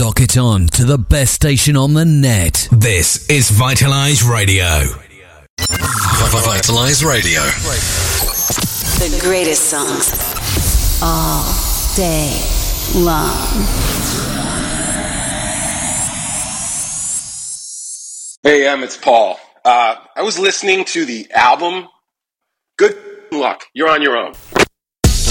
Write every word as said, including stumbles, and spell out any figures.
Lock it on to the best station on the net. This is Vitalize Radio. Vitalize Radio. The greatest songs all day long. Hey, Em, it's Paul. Uh, I was listening to the album. Good luck. You're on your own.